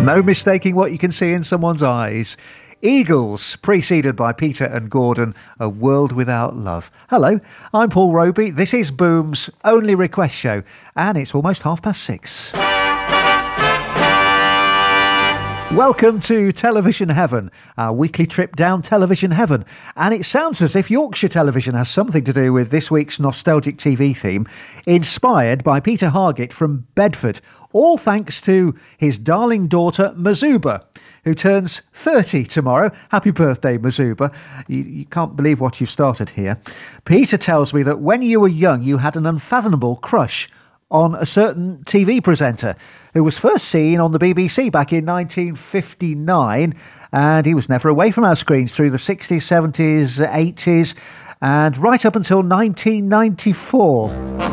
No mistaking what you can see in someone's eyes. Eagles, preceded by Peter and Gordon, A World Without Love. Hello, I'm Paul Roby. This is Boom's only request show, and it's almost 6:30. Welcome to Television Heaven, our weekly trip down television heaven. And it sounds as if Yorkshire Television has something to do with this week's nostalgic TV theme, inspired by Peter Hargett from Bedford, all thanks to his darling daughter, Mazuba, who turns 30 tomorrow. Happy birthday, Mazuba. You can't believe what you've started here. Peter tells me that when you were young, you had an unfathomable crush on a certain TV presenter who was first seen on the BBC back in 1959, and he was never away from our screens through the 60s, 70s, 80s, and right up until 1994.